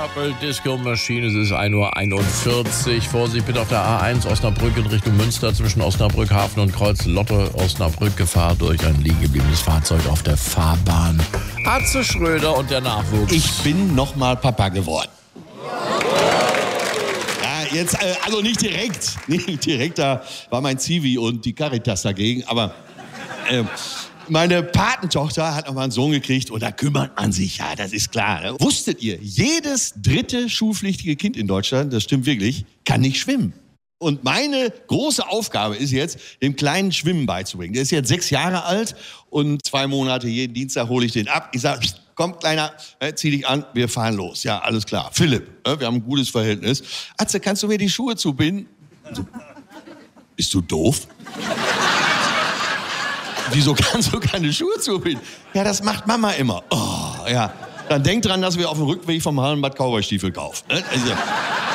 Purple Disco Machine, es ist 1:41 Uhr. Vorsicht bitte auf der A1 Osnabrück in Richtung Münster zwischen Osnabrück, Hafen und Kreuz Lotte, Osnabrück. Gefahr durch ein liegen gebliebenes Fahrzeug auf der Fahrbahn. Atze Schröder und der Nachwuchs. Ich bin nochmal Papa geworden. Ja, jetzt, also nicht direkt, da war mein Zivi und die Caritas dagegen, aber meine Patentochter hat noch mal einen Sohn gekriegt und da kümmert man sich, ja, das ist klar. Ne? Wusstet ihr, jedes dritte schulpflichtige Kind in Deutschland, das stimmt wirklich, kann nicht schwimmen. Und meine große Aufgabe ist jetzt, dem Kleinen Schwimmen beizubringen. Der ist jetzt 6 Jahre alt und 2 Monate jeden Dienstag hole ich den ab. Ich sage, komm, Kleiner, zieh dich an, wir fahren los. Ja, alles klar. Philipp, wir haben ein gutes Verhältnis. Atze, kannst du mir die Schuhe zubinden? So, bist du doof? Wieso kannst du keine Schuhe zubinden? Ja, das macht Mama immer. Oh, ja. Dann denk dran, dass wir auf dem Rückweg vom Hallenbad Cowboystiefel kaufen. Also, ja.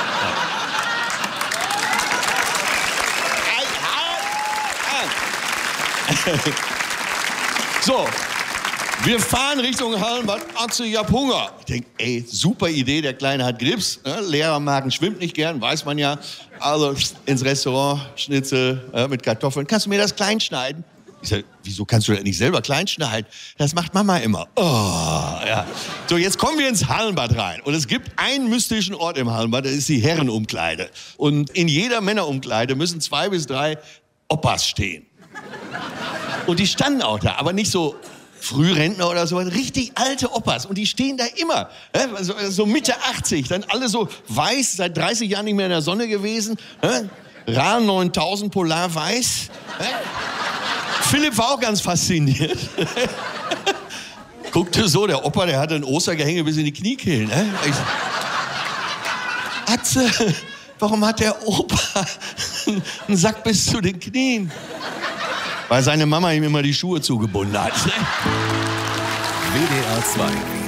So, wir fahren Richtung Hallenbad. Atze, ich hab Hunger. Ich denk, ey, super Idee, der Kleine hat Grips. Ne? Lehrermagen schwimmt nicht gern, weiß man ja. Also ins Restaurant, Schnitzel mit Kartoffeln. Kannst du mir das klein schneiden? Ich sag, wieso kannst du das nicht selber klein schneiden? Das macht Mama immer. Oh, ja. So, jetzt kommen wir ins Hallenbad rein. Und es gibt einen mystischen Ort im Hallenbad, das ist die Herrenumkleide. Und in jeder Männerumkleide müssen 2 bis 3 Opas stehen. Und die standen auch da, aber nicht so Frührentner oder so, richtig alte Opas. Und die stehen da immer, so Mitte 80, dann alle so weiß, seit 30 Jahren nicht mehr in der Sonne gewesen. RAL 9000 Polar weiß. Philipp war auch ganz fasziniert. Guckte so, der Opa, der hatte ein Ostergehänge bis in die Kniekehlen. Atze, warum hat der Opa einen Sack bis zu den Knien? Weil seine Mama ihm immer die Schuhe zugebunden hat. WDR 2